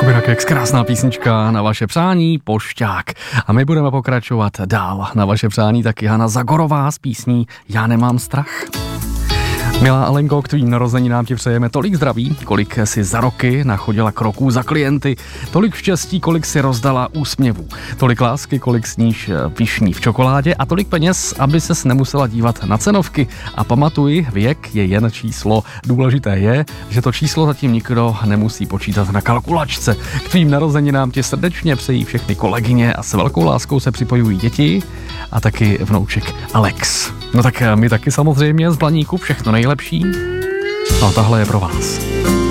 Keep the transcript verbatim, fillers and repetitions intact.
Skupina Keks, krásná písnička na vaše přání, Pošťák. A my budeme pokračovat dál. Na vaše přání taky Hana Zagorová s písní Já nemám strach. Milá Alenko, k tvým narozeninám ti přejeme tolik zdraví, kolik si za roky nachodila kroků za klienty, tolik štěstí, kolik si rozdala úsměvů, tolik lásky, kolik sníš višní v čokoládě a tolik peněz, aby ses nemusela dívat na cenovky. A pamatuj, věk je jen číslo. Důležité je, že to číslo zatím nikdo nemusí počítat na kalkulačce. K tvým narozeninám ti srdečně přejí všechny kolegyně a s velkou láskou se připojují děti a taky vnouček Alex. No tak my taky samozřejmě z Blaníku všechno nejlepší. No a tahle je pro vás.